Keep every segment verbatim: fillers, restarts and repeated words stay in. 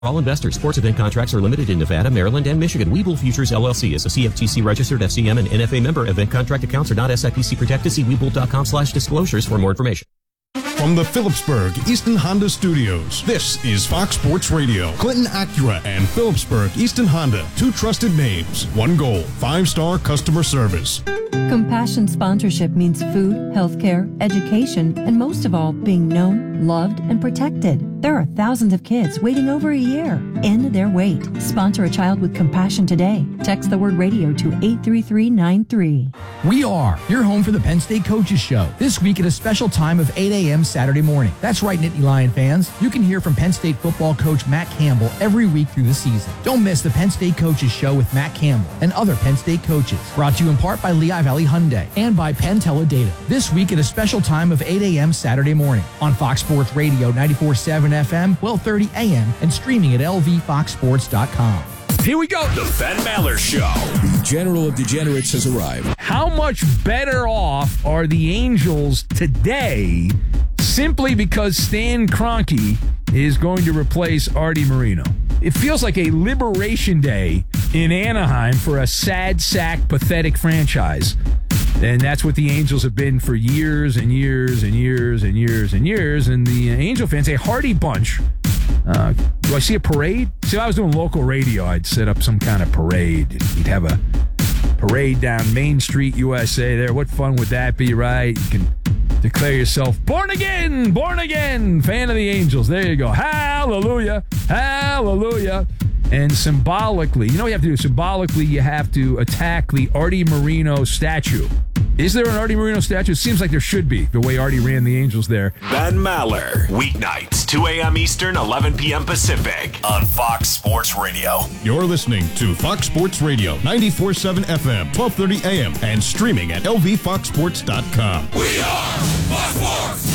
All investors. Sports event contracts are limited in Nevada, Maryland, and Michigan. Webull Futures, L L C is a C F T C registered F C M and N F A member. Event contract accounts are not S I P C protected. See Webull dot com slash disclosures for more information. From the Phillipsburg Easton Honda Studios, this is Fox Sports Radio. Clinton Acura and Phillipsburg Easton Honda, two trusted names, one goal, five-star customer service. Compassion sponsorship means food, healthcare, education, and most of all, being known, loved, and protected. There are thousands of kids waiting over a year. End their wait. Sponsor a child with compassion today. Text the word radio to eight three three nine three. We are your home for the Penn State Coaches Show. This week at a special time of eight a.m. Saturday morning. That's right, Nittany Lion fans. You can hear from Penn State football coach Matt Campbell every week through the season. Don't miss the Penn State Coaches Show with Matt Campbell and other Penn State coaches. Brought to you in part by Lehigh Valley Hyundai and by Penn Teledata. This week at a special time of eight a.m. Saturday morning on Fox Sports Radio ninety-four point seven F M, twelve thirty a.m. and streaming at L V fox sports dot com. Here we go. The Ben Maller Show. The General of Degenerates has arrived. How much better off are the Angels today simply because Stan Kroenke is going to replace Artie Moreno? It feels like a liberation day in Anaheim for a sad sack, pathetic franchise. And that's what the Angels have been for years and years and years and years and years. And the Angel fans, a hardy bunch. Uh, do I see a parade? See, if I was doing local radio, I'd set up some kind of parade. You'd have a parade down Main Street, U S A there. What fun would that be, right? You can declare yourself born again, born again, fan of the Angels. There you go. Hallelujah, hallelujah. And symbolically, you know what you have to do? Symbolically, you have to attack the Artie Moreno statue. Is there an Artie Moreno statue? It seems like there should be, the way Artie ran the Angels there. Ben Maller, weeknights, two a.m. Eastern, eleven p.m. Pacific, on Fox Sports Radio. You're listening to Fox Sports Radio, ninety-four point seven F M, twelve thirty a.m., and streaming at L V fox sports dot com. We are Fox Sports!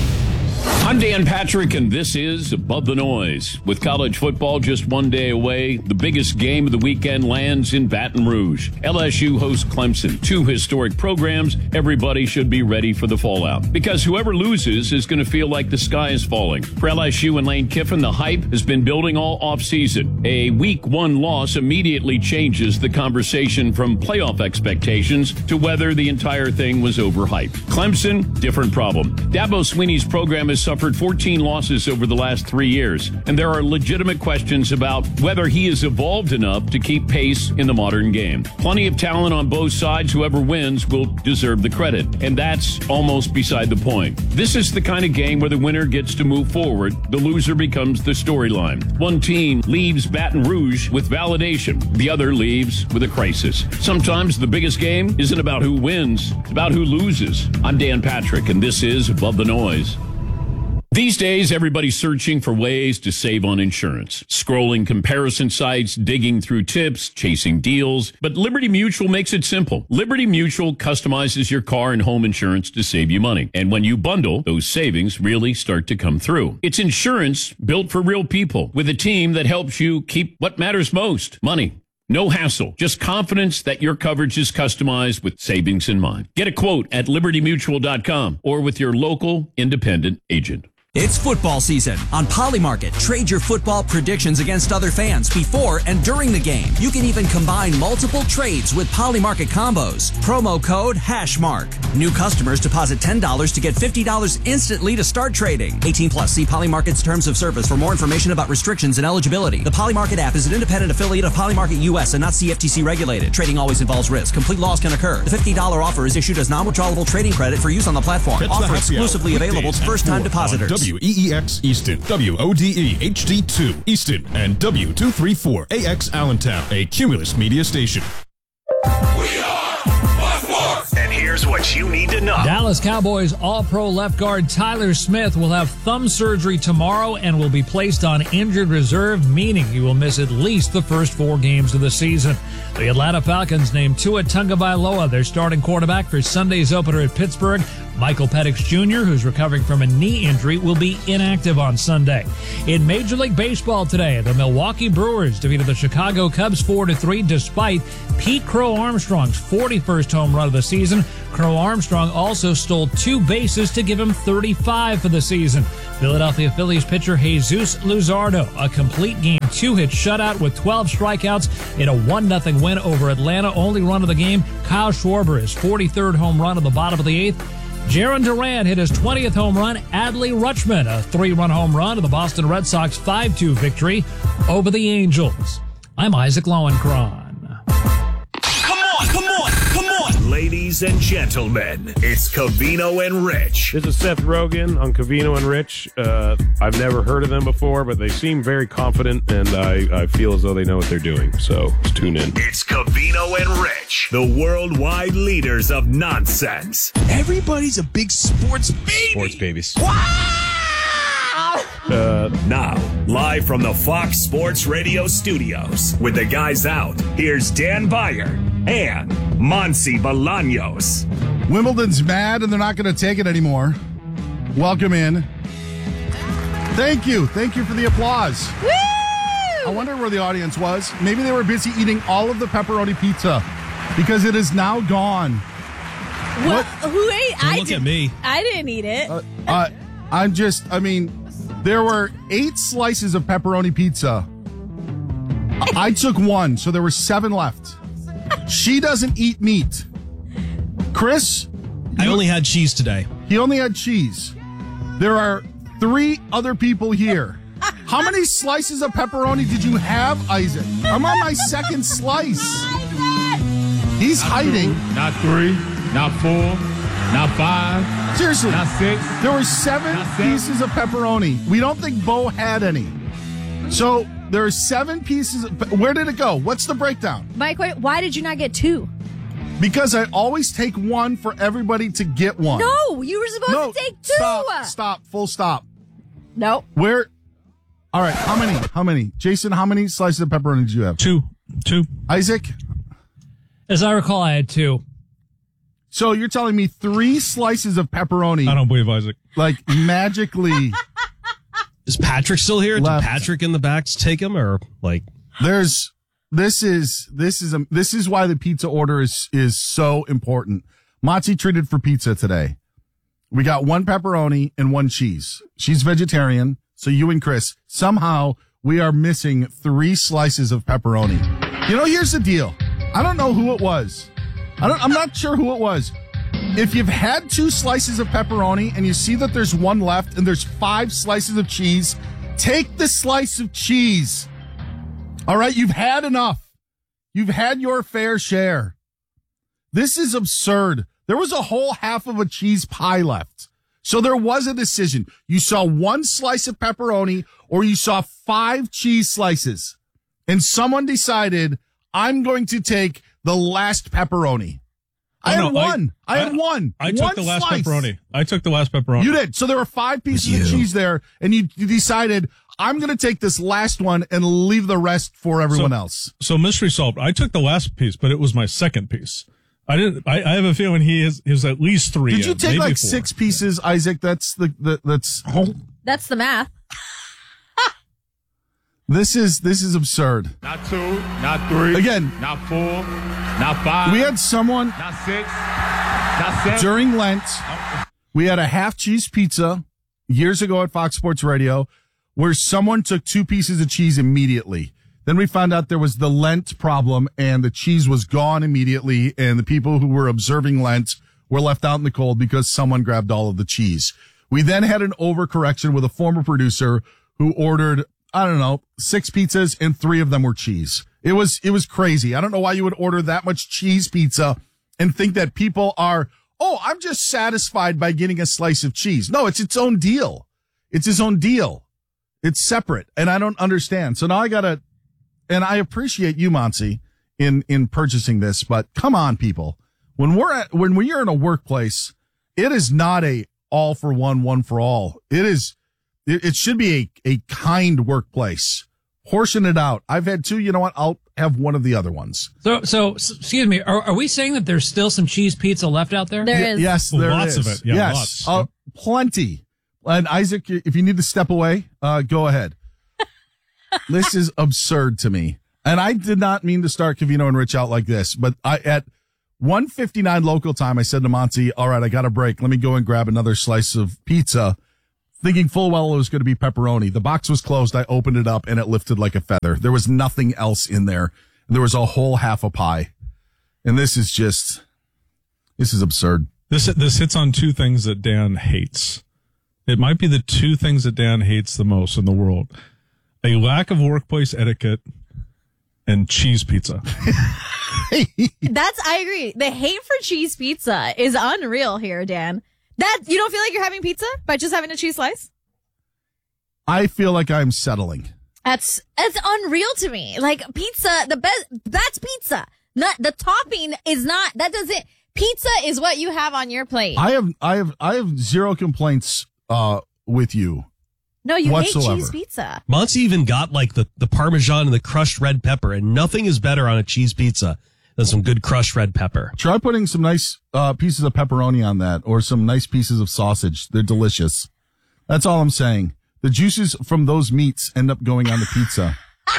I'm Dan Patrick, and this is Above the Noise. With college football just one day away, the biggest game of the weekend lands in Baton Rouge. L S U hosts Clemson, two historic programs. Everybody should be ready for the fallout, because whoever loses is going to feel like the sky is falling. For L S U and Lane Kiffin, the hype has been building all offseason. A week one loss immediately changes the conversation from playoff expectations to whether the entire thing was overhyped. Clemson, different problem. Dabo Swinney's program has suffered fourteen losses over the last three years, and there are legitimate questions about whether he has evolved enough to keep pace in the modern game. Plenty of talent on both sides. Whoever wins will deserve the credit, and that's almost beside the point. This is the kind of game where the winner gets to move forward, the loser becomes the storyline. One team leaves Baton Rouge with validation, the other leaves with a crisis. Sometimes the biggest game isn't about who wins, it's about who loses. I'm Dan Patrick, and this is Above the Noise. These days, everybody's searching for ways to save on insurance. Scrolling comparison sites, digging through tips, chasing deals. But Liberty Mutual makes it simple. Liberty Mutual customizes your car and home insurance to save you money. And when you bundle, those savings really start to come through. It's insurance built for real people with a team that helps you keep what matters most, money. No hassle, just confidence that your coverage is customized with savings in mind. Get a quote at liberty mutual dot com or with your local independent agent. It's football season. On Polymarket, trade your football predictions against other fans before and during the game. You can even combine multiple trades with Polymarket combos. Promo code HashMark. New customers deposit ten dollars to get fifty dollars instantly to start trading. eighteen plus. See Polymarket's terms of service for more information about restrictions and eligibility. The Polymarket app is an independent affiliate of Polymarket U S and not C F T C regulated. Trading always involves risk. Complete loss can occur. The fifty dollars offer is issued as non-withdrawable trading credit for use on the platform. Catch Offer the exclusively available to first-time depositors. W E E X Easton, W O D E H D two Easton, and W two thirty-four A X Allentown, a Cumulus media station. We are Fox Sports! And here's what you need to know. Dallas Cowboys All-Pro left guard Tyler Smith will have thumb surgery tomorrow and will be placed on injured reserve, meaning he will miss at least the first four games of the season. The Atlanta Falcons named Tua Tagovailoa their starting quarterback for Sunday's opener at Pittsburgh. Michael Penix Junior, who's recovering from a knee injury, will be inactive on Sunday. In Major League Baseball today, the Milwaukee Brewers defeated the Chicago Cubs four to three despite Pete Crow Armstrong's forty-first home run of the season. Crow Armstrong also stole two bases to give him thirty-five for the season. Philadelphia Phillies pitcher Jesus Luzardo, a complete game two-hit shutout with twelve strikeouts in a one nothing win over Atlanta. Only run of the game, Kyle Schwarber, his forty-third home run in the bottom of the eighth. Jarren Duran hit his twentieth home run. Adley Rutschman, a three-run home run to the Boston Red Sox five two victory over the Angels. I'm Isaac Lowenkron. Come on, come on, come on. Ladies and gentlemen, it's Covino and Rich. This is Seth Rogen on Covino and Rich. Uh, I've never heard of them before, but they seem very confident, and I, I feel as though they know what they're doing. So let's tune in. It's Covino and Rich, the worldwide leaders of nonsense. Everybody's a big sports baby. Sports babies. Uh, now, live from the Fox Sports Radio studios, with the guys out, here's Dan Beyer and Monsi Bolaños. Wimbledon's mad and they're not going to take it anymore. Welcome in. Thank you. Thank you for the applause. Woo! I wonder where the audience was. Maybe they were busy eating all of the pepperoni pizza because it is now gone. What? Who ate? Don't I look did, at me. I didn't eat it. Uh, uh, I'm just, I mean, there were eight slices of pepperoni pizza. I took one, so there were seven left. She doesn't eat meat. Chris? I only had cheese today. He only had cheese. There are three other people here. How many slices of pepperoni did you have, Isaac? I'm on my second slice. He's not hiding. Two, not three, not four, not five. Seriously. Not six. There were seven, seven pieces of pepperoni. We don't think Bo had any. So there are seven pieces. Of, where did it go? What's the breakdown? Mike, why did you not get two? Because I always take one for everybody to get one. No, you were supposed no, to take two. Stop, stop, full stop. No. Where? All right, how many? How many? Jason, how many slices of pepperoni did you have? Two. Two. Isaac? As I recall, I had two. So you're telling me three slices of pepperoni. I don't believe Isaac. Like magically. Is Patrick still here? Left. Did Patrick in the back take him, or like? There's. This is this is a, this is why the pizza order is is so important. Motzi treated for pizza today. We got one pepperoni and one cheese. She's vegetarian, so you and Chris, somehow we are missing three slices of pepperoni. You know, here's the deal. I don't know who it was. I don't, I'm not sure who it was. If you've had two slices of pepperoni and you see that there's one left and there's five slices of cheese, take the slice of cheese. All right, you've had enough. You've had your fair share. This is absurd. There was a whole half of a cheese pie left. So there was a decision. You saw one slice of pepperoni or you saw five cheese slices. And someone decided, I'm going to take the last pepperoni. I oh, had no, one. I, I had I, one. I took one the last slice. pepperoni. I took the last pepperoni. You did. So there were five pieces of cheese there, and you, you decided, I'm going to take this last one and leave the rest for everyone so, else. So mystery solved. I took the last piece, but it was my second piece. I didn't. I, I have a feeling he is is at least three. Did you in, take like four. six pieces, Isaac? That's the, the that's. Oh. That's the math. This is this is absurd. Not two, not three, again, not four, not five. We had someone not six, not seven. During Lent. We had a half cheese pizza years ago at Fox Sports Radio, where someone took two pieces of cheese immediately. Then we found out there was the Lent problem, and the cheese was gone immediately, and the people who were observing Lent were left out in the cold because someone grabbed all of the cheese. We then had an overcorrection with a former producer who ordered, I don't know, six pizzas and three of them were cheese. It was, it was crazy. I don't know why you would order that much cheese pizza and think that people are, oh, I'm just satisfied by getting a slice of cheese. No, it's its own deal. It's its own deal. It's separate. And I don't understand. So now I gotta, and I appreciate you, Monsi, in, in purchasing this, but come on, people. When we're at, when we are in a workplace, it is not a all for one, one for all. It is, it, it should be a, a kind workplace. Portion it out. I've had two, you know what? I'll have one of the other ones. So, so s- excuse me. Are, are we saying that there's still some cheese pizza left out there? There Y- is. Yes, there Lots is. of it. Yeah, yes, lots. Uh, plenty. And Isaac, if you need to step away, uh, go ahead. This is absurd to me. And I did not mean to start Covino and Rich out like this, but I at one fifty-nine local time, I said to Monty, all right, I got a break. Let me go and grab another slice of pizza, thinking full well it was going to be pepperoni. The box was closed. I opened it up and it lifted like a feather. There was nothing else in there. There was a whole half a pie. And this is just, this is absurd. This this hits on two things that Dan hates. It might be the two things that Dan hates the most in the world. A lack of workplace etiquette and cheese pizza. That's, I agree. The hate for cheese pizza is unreal here, Dan. That, you don't feel like you're having pizza by just having a cheese slice? I feel like I'm settling. That's, that's unreal to me. Like pizza, the best, that's pizza. Not, the topping is not, that doesn't, pizza is what you have on your plate. I have, I have, I have zero complaints, uh, with you. No, you whatsoever. hate cheese pizza. Monty even got like the, the Parmesan and the crushed red pepper, and nothing is better on a cheese pizza than some good crushed red pepper. Try putting some nice uh, pieces of pepperoni on that, or some nice pieces of sausage. They're delicious. That's all I'm saying. The juices from those meats end up going on the pizza.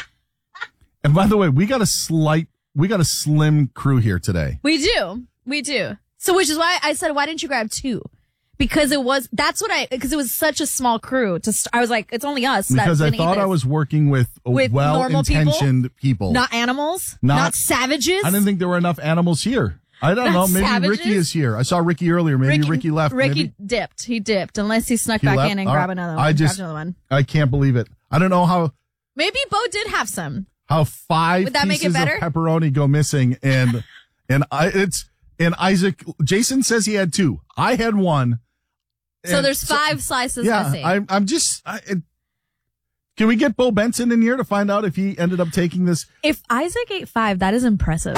And by the way, we got a slight, we got a slim crew here today. We do. We do. So, which is why I said, why didn't you grab two? Because it was, that's what I, because it was such a small crew. To st- I was like, it's only us. Because that's I gonna eat thought I this. was working with, With normal people? well-intentioned people. Not animals? Not- Not, savages? I didn't think there were enough animals here. I don't know. Not Maybe savages? Ricky is here. I saw Ricky earlier. Maybe Ricky, left. Ricky Maybe dipped. He dipped. Unless he snuck he back left. in and All grabbed right. another one. I just, grabbed another one. I can't believe it. I don't know how, Maybe Bo did have some. how five Would that make pieces it better? of pepperoni go missing, and and I it's and Isaac Jason says he had two. I had one. So And there's five slices yeah, missing. I'm I'm just. I, it, can we get Bo Benson in here to find out if he ended up taking this? If Isaac ate five, that is impressive.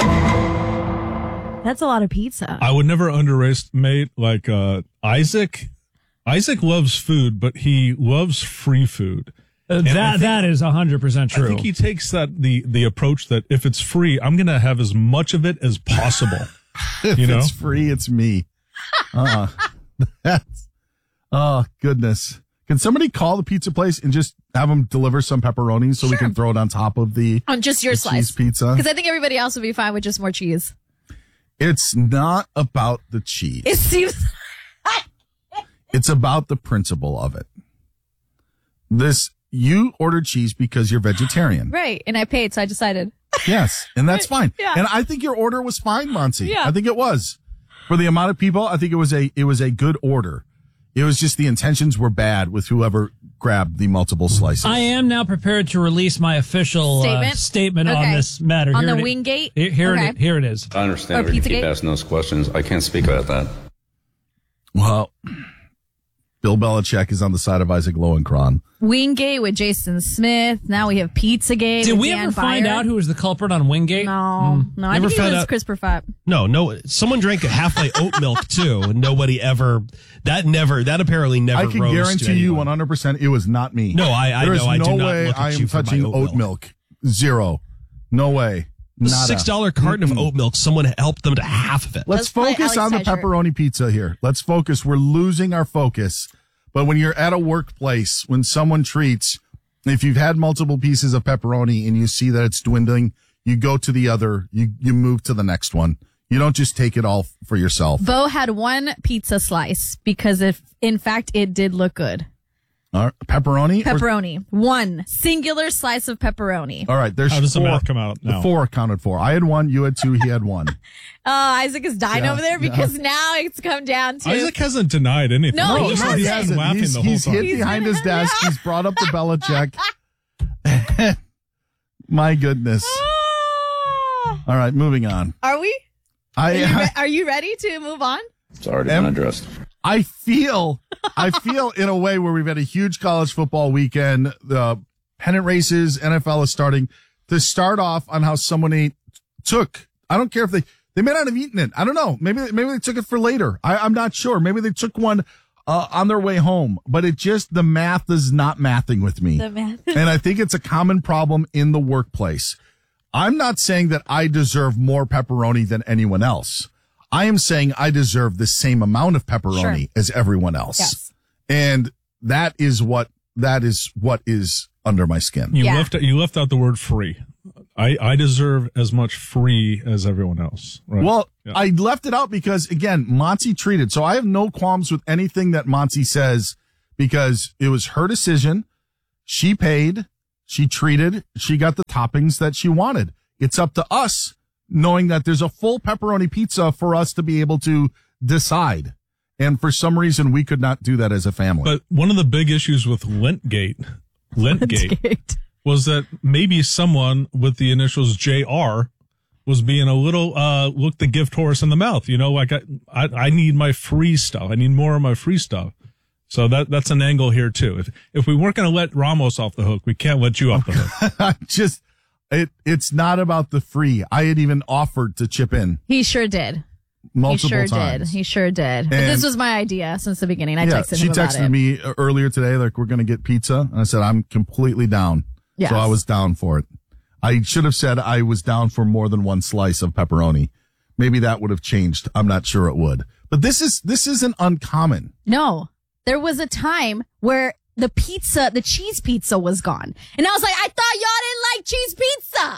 That's a lot of pizza. I would never underestimate like uh, Isaac. Isaac loves food, but he loves free food. Uh, And I that think- that is one hundred percent true. I think he takes that the the approach that if it's free, I'm going to have as much of it as possible. If You know? it's free, it's me. Uh, that's oh goodness. Can somebody call the pizza place and just have them deliver some pepperoni so we can throw it on top of the On just your the slice. cheese pizza? Because I think everybody else would be fine with just more cheese. It's not about the cheese. It seems. It's about the principle of it. This, you ordered cheese because you're vegetarian. Right. And I paid, so I decided. Yes. And that's fine. Yeah. And I think your order was fine, Monty. Yeah. I think it was. For the amount of people, I think it was a, it was a good order. It was just the intentions were bad with whoever grabbed the multiple slices. I am now prepared to release my official Statement? uh, statement on Okay. this matter. On Here the it- Wingate? Here, here, Okay. it, here it is. I understand Or we can keep Pizzagate? asking those questions. I can't speak about that. Well, Bill Belichick is on the side of Isaac Lowenkron. Wingate with Jason Smith. Now we have Pizzagate. Did with we Dan ever find Byer. out who was the culprit on Wingate? No. No, I Never think it found was out- CRISPR Fat. No, no. Someone drank a half-light oat milk too, and nobody ever. That never. That apparently never. I can rose to guarantee you anyone. one hundred percent it was not me. No, I- I There know. is I do no not way look at I you am for my touching oat oat milk. Zero. No way. A Nada. six dollar carton of oat milk. Someone helped them to half of it. Let's focus on the pepperoni pizza here. Let's focus. We're losing our focus. But when you're at a workplace, when someone treats, if you've had multiple pieces of pepperoni and you see that it's dwindling, you go to the other, you, you move to the next one. You don't just take it all for yourself. Bo had one pizza slice because if, in fact, it did look good. All right, pepperoni? Or- Pepperoni. One singular slice of pepperoni. all right, there's How does the four. math come out now? The four accounted for. I had one, you had two, he had one. Oh, Isaac is dying Yeah, over there yeah. because now it's come down to. Isaac hasn't denied anything. No, he He's hasn't. just He hasn't. laughing He's, the whole he's time. hid behind his desk. He's brought up the Belichick. My goodness. All right, moving on. Are we? I, Are you, I re- are you ready to move on? It's already been addressed. I feel, I feel in a way where we've had a huge college football weekend. The pennant races, N F L is starting to start off on how someone ate, took. I don't care if they, they may not have eaten it. I don't know. Maybe, maybe they took it for later. I, I'm not sure. Maybe they took one, uh, on their way home, but it just, the math is not mathing with me. The math. And I think it's a common problem in the workplace. I'm not saying that I deserve more pepperoni than anyone else. I am saying I deserve the same amount of pepperoni Sure. as everyone else. Yes. And that is what, that is what is under my skin. You left you left out the word free. I, I deserve as much free as everyone else. Right? Well, Yeah. I left it out because, again, Monty treated. So I have no qualms with anything that Monty says because it was her decision. She paid, she treated, she got the toppings that she wanted. It's up to us knowing that there's a full pepperoni pizza for us to be able to decide. And for some reason, we could not do that as a family. But one of the big issues with Lentgate, Lentgate, was that maybe someone with the initials J R was being a little, uh, look the gift horse in the mouth. You know, like I, I, I need my free stuff. I need more of my free stuff. So that, that's an angle here too. If, if we weren't going to let Ramos off the hook, we can't let you off the hook. I just, it, it's not about the free. I had even offered to chip in He sure did. multiple he sure times. did. He sure did. But And- this was my idea since the beginning. I yeah, texted she him about texted it. me earlier today, like, we're going to get pizza. And I said, I'm completely down. Yes. So I was down for it. I should have said I was down for more than one slice of pepperoni. Maybe that would have changed. I'm not sure it would. But this is, this isn't uncommon. No, there was a time where the pizza, the cheese pizza was gone. And I was like, I thought y'all didn't like cheese pizza.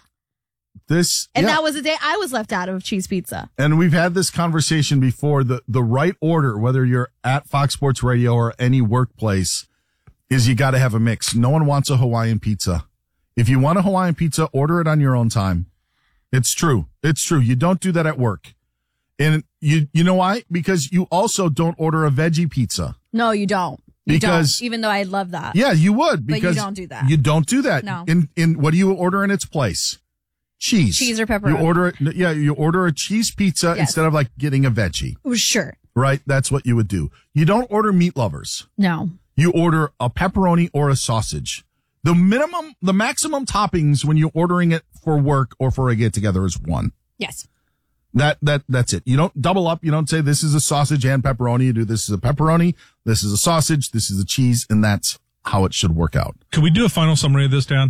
This, And yeah. that was the day I was left out of cheese pizza. And we've had this conversation before. The, the right order, whether you're at Fox Sports Radio or any workplace, is you got to have a mix. No one wants a Hawaiian pizza. If you want a Hawaiian pizza, order it on your own time. It's true. It's true. You don't do that at work. And you, you know why? Because you also don't order a veggie pizza. No, you don't. You Because- don't, even though I love that. Yeah, you would. But you Because don't do that. You don't do that. No. In, in, what do you order in its place? Cheese. Cheese or pepperoni. You order it. Yeah, you order a cheese pizza Yes. instead of like getting a veggie. Sure. Right? That's what you would do. You don't order meat lovers. No. You order a pepperoni or a sausage. The minimum, the maximum toppings when you're ordering it for work or for a get together is one. Yes. That, that, that's it. You don't double up. You don't say this is a sausage and pepperoni. You do this is a pepperoni. This is a sausage. This is a cheese. And that's how it should work out. Can we do a final summary of this, Dan?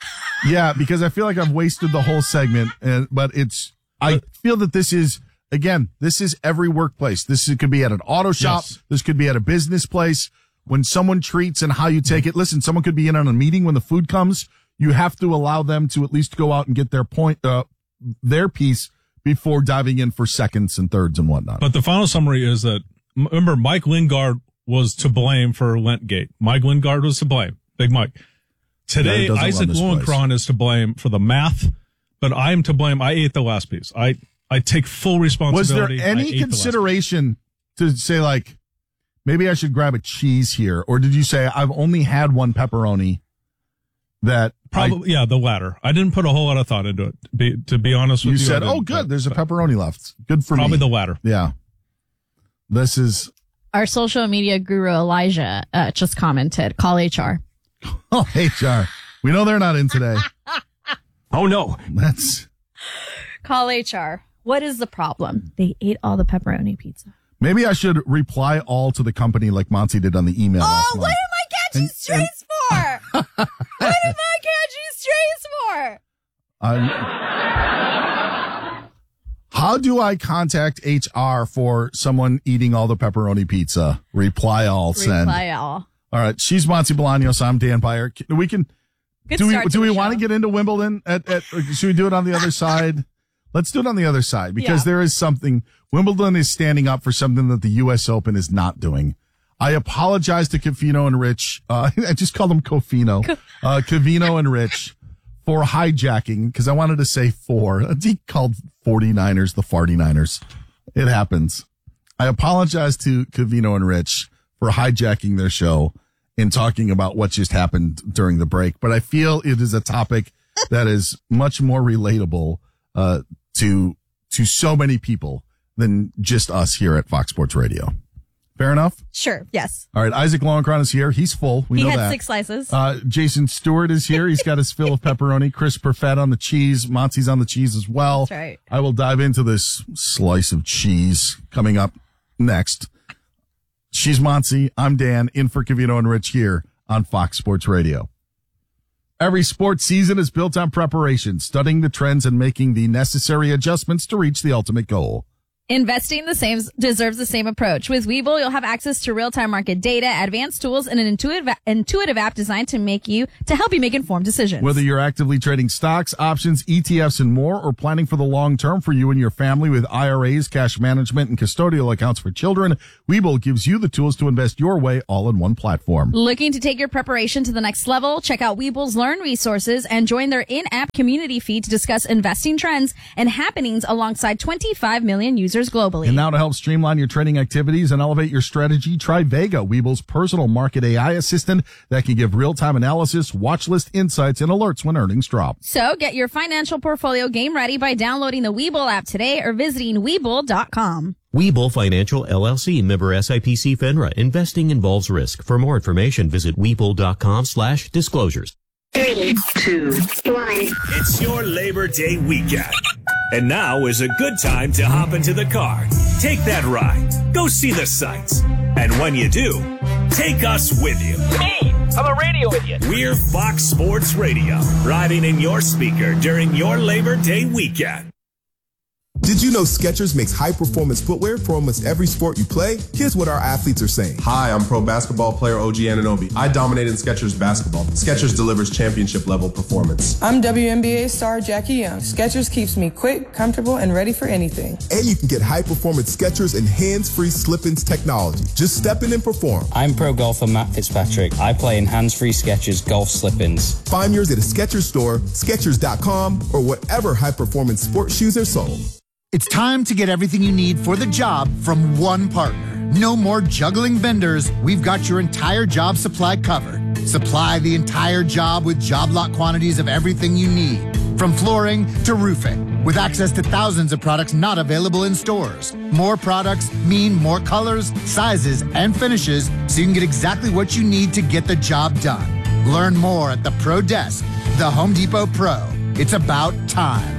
Yeah, because I feel like I've wasted the whole segment, and but it's. I feel that this is again. This is every workplace. This is, could be at an auto shop. Yes. This could be at a business place. When someone treats and how you take it. Listen, someone could be in on a meeting when the food comes. You have to allow them to at least go out and get their point, uh, their piece before diving in for seconds and thirds and whatnot. But the final summary is that, remember, Mike Lingard was to blame for Lentgate. Mike Lingard was to blame. Big Mike. Today, Yeah, he doesn't Isaac run this place. Lowenkron is to blame for the math, but I am to blame. I ate the last piece. I, I take full Was there responsibility. I ate any the last consideration to say like, maybe I should grab a cheese here? Or did you say I've only had one pepperoni that Probably, yeah, the latter. I didn't put a whole lot of thought into it. To be, to be honest you with you, said, I oh, didn't, good, but- there's a pepperoni left. Good for Probably me. the latter. Yeah. This is, Our social media guru Elijah uh, just commented, call H R. oh, H R. We know they're not in today. Oh, no. That's, Call H R. What is the problem? They ate all the pepperoni pizza. maybe I should reply all to the company like Monty did on the email. Oh, last what month. am I catching And- strays for? What am I catching strays for? I'm- how do I contact H R for someone eating all the pepperoni pizza? Reply all, send. Reply all. All right. She's Monty Bolaños. I'm Dan Byer. We can, Good do we, start to do we the want to show. get into Wimbledon at, at, or should we do it on the other side? Let's do it on the other side because Yeah. there is something, Wimbledon is standing up for something that the U S Open is not doing. I apologize to Covino and Rich. Uh, I just called them Cofino, uh, Covino and Rich for hijacking because I wanted to say four. He called forty-niners the forty-niners. It happens. I apologize to Covino and Rich for hijacking their show and talking about what just happened during the break. But I feel it is a topic that is much more relatable, uh, to, to so many people than just us here at Fox Sports Radio. Fair enough? Sure. Yes. All right. Isaac Lowenkron is here. He's full. We he know had that. six slices. Uh, Jason Stewart is here. He's got his fill of pepperoni. Chris Perfett on the cheese. Monty's on the cheese as well. That's right. I will dive into this slice of cheese coming up next. She's Monty. I'm Dan, in for Covino and Rich here on Fox Sports Radio. Every sports season is built on preparation, studying the trends and making the necessary adjustments to reach the ultimate goal. Investing the same deserves the same approach. With Webull, you'll have access to real-time market data, advanced tools, and an intuitive intuitive app designed to make you to help you make informed decisions. Whether you're actively trading stocks, options, E T Fs, and more, or planning for the long term for you and your family with I R As, cash management, and custodial accounts for children, Webull gives you the tools to invest your way all in one platform. Looking to take your preparation to the next level? Check out Webull's Learn resources and join their in-app community feed to discuss investing trends and happenings alongside twenty-five million users globally. And now to help streamline your trading activities and elevate your strategy, try Vega, Webull's personal market A I assistant that can give real-time analysis, watch list insights, and alerts when earnings drop. So get your financial portfolio game ready by downloading the Webull app today or visiting Webull dot com. Webull Financial L L C, member S I P C FINRA. Investing involves risk. For more information, visit Webull dot com slash disclosures. Three, two, one. It's your Labor Day weekend. And now is a good time to hop into the car. Take that ride. Go see the sights. And when you do, take us with you. Me! I'm a radio idiot. We're Fox Sports Radio, riding in your speaker during your Labor Day weekend. Did you know Skechers makes high-performance footwear for almost every sport you play? Here's what our athletes are saying. Hi, I'm pro basketball player O G Anunoby. I dominate in Skechers basketball. Skechers delivers championship-level performance. I'm W N B A star Jackie Young. Skechers keeps me quick, comfortable, and ready for anything. And you can get high-performance Skechers and hands-free slip-ins technology. Just step in and perform. I'm pro golfer Matt Fitzpatrick. I play in hands-free Skechers golf slip-ins. Find yours at a Skechers store, Skechers dot com, or whatever high-performance sports shoes are sold. It's time to get everything you need for the job from one partner. No more juggling vendors. We've got your entire job supply covered. Supply the entire job with job lot quantities of everything you need, from flooring to roofing, with access to thousands of products not available in stores. More products mean more colors, sizes, and finishes, so you can get exactly what you need to get the job done. Learn more at the Pro Desk, the Home Depot Pro. It's about time.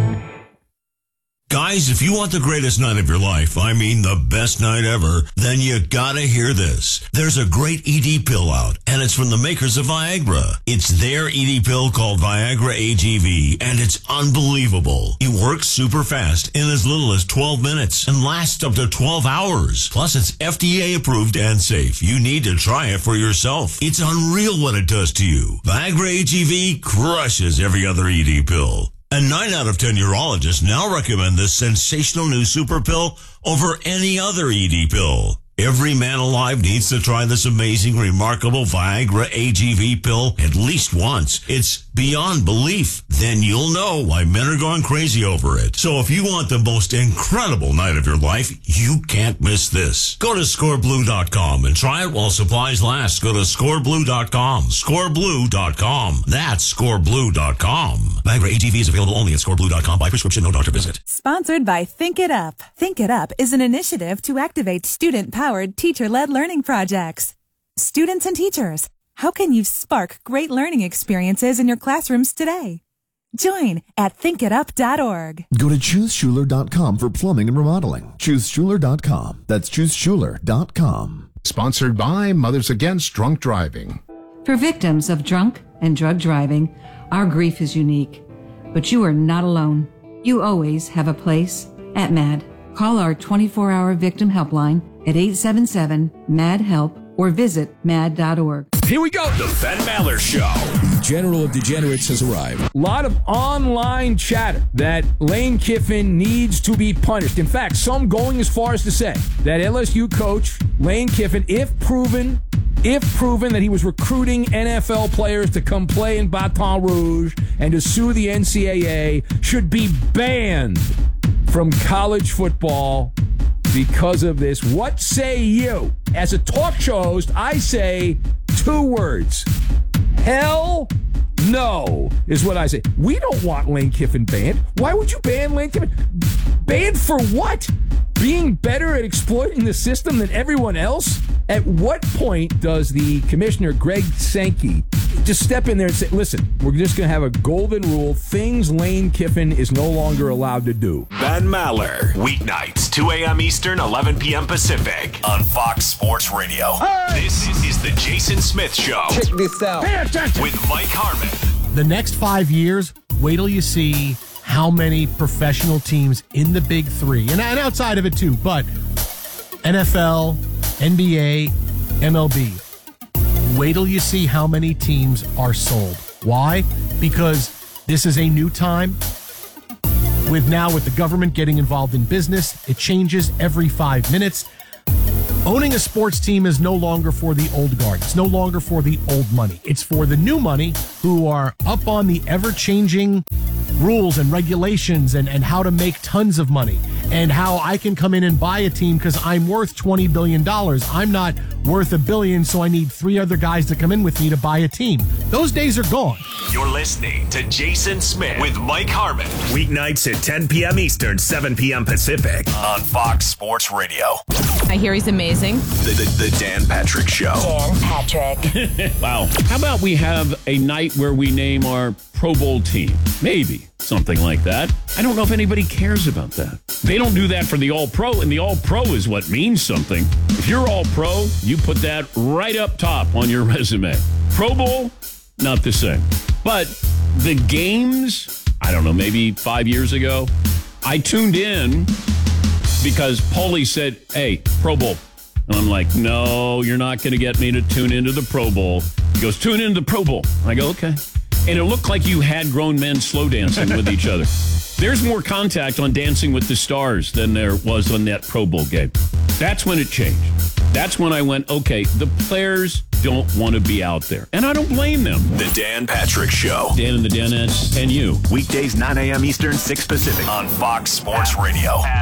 Guys, if you want the greatest night of your life, I mean the best night ever, then you gotta hear this. There's a great E D pill out, and it's from the makers of Viagra. It's their E D pill called Viagra A G V, and it's unbelievable. It works super fast in as little as twelve minutes and lasts up to twelve hours. Plus, it's F D A approved and safe. You need to try it for yourself. It's unreal what it does to you. Viagra A G V crushes every other E D pill. And nine out of ten urologists now recommend this sensational new super pill over any other E D pill. Every man alive needs to try this amazing, remarkable Viagra A G V pill at least once. It's beyond belief. Then you'll know why men are going crazy over it. So if you want the most incredible night of your life, you can't miss this. Go to score blue dot com and try it while supplies last. Go to score blue dot com. score blue dot com. That's score blue dot com. Viagra A G V is available only at score blue dot com by prescription, no doctor visit. Sponsored by Think It Up. Think It Up is an initiative to activate student-powered teacher-led learning projects. Students and teachers, how can you spark great learning experiences in your classrooms today? Join at think it up dot org. Go to choose schuler dot com for plumbing and remodeling. choose schuler dot com. That's choose schuler dot com. Sponsored by Mothers Against Drunk Driving. For victims of drunk and drug driving, our grief is unique. But you are not alone. You always have a place at MAD. Call our twenty-four hour victim helpline at eight seven seven, M A D, HELP or visit mad dot org. Here we go. The Ben Maller Show. General of Degenerates has arrived. A lot of online chatter that Lane Kiffin needs to be punished. In fact, some going as far as to say that L S U coach Lane Kiffin, if proven, if proven that he was recruiting N F L players to come play in Baton Rouge and to sue the N C double A, should be banned from college football because of this. What say you? As a talk show host, I say two words. Hell no is what I say. We don't want Lane Kiffin banned. Why would you ban Lane Kiffin? Banned for what? Being better at exploiting the system than everyone else? At what point does the commissioner, Greg Sankey, just step in there and say, listen, we're just going to have a golden rule. Things Lane Kiffin is no longer allowed to do. Ben Maller, weeknights, two a.m. Eastern, eleven p.m. Pacific, on Fox Sports Radio. Hey! This is the Jason Smith Show. Check this out. Pay attention. With Mike Harmon. The next five years, wait till you see how many professional teams in the big three, and, and outside of it too, but N F L, N B A, M L B. Wait till you see how many teams are sold. Why? Because this is a new time. With now with the government getting involved in business, it changes every five minutes. Owning a sports team is no longer for the old guard. It's no longer for the old money. It's for the new money who are up on the ever-changing rules and regulations and, and how to make tons of money and how I can come in and buy a team because I'm worth twenty billion dollars. I'm not worth a billion, so I need three other guys to come in with me to buy a team. Those days are gone. You're listening to Jason Smith with Mike Harmon. Weeknights at ten p.m. Eastern, seven p.m. Pacific on Fox Sports Radio. I hear he's amazing. The, the, the Dan Patrick Show. Dan Patrick. Wow. How about we have a night where we name our Pro Bowl team? Maybe. Something like that. I don't know if anybody cares about that. They don't do that for the All-Pro, and the All-Pro is what means something. If you're All-Pro, you put that right up top on your resume. Pro Bowl, not the same. But the games, I don't know, maybe five years ago, I tuned in because Paulie said, hey, Pro Bowl. And I'm like, no, you're not going to get me to tune into the Pro Bowl. He goes, tune into the Pro Bowl. And I go, okay. And it looked like you had grown men slow dancing with each other. There's more contact on Dancing with the Stars than there was on that Pro Bowl game. That's when it changed. That's when I went, okay, the players don't want to be out there. And I don't blame them. The Dan Patrick Show. Dan and the Danettes and you. Weekdays, nine a.m. Eastern, six Pacific on Fox Sports Radio.